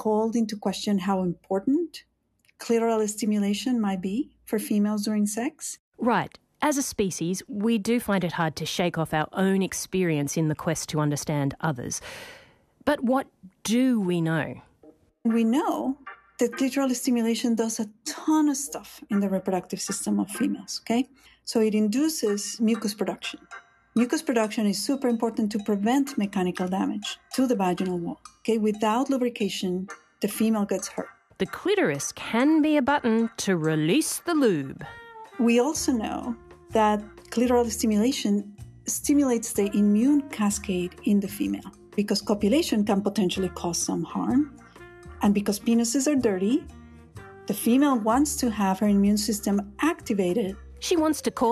called into question how important clitoral stimulation might be for females during sex. Right. As a species, we do find it hard to shake off our own experience in the quest to understand others. But what do we know? We know that clitoral stimulation does a ton of stuff in the reproductive system of females, okay? So it induces mucus production. Mucus production is super important to prevent mechanical damage to the vaginal wall, okay? Without lubrication, the female gets hurt. The clitoris can be a button to release the lube. We also know that clitoral stimulation stimulates the immune cascade in the female because copulation can potentially cause some harm. And because penises are dirty, the female wants to have her immune system activated. She wants to call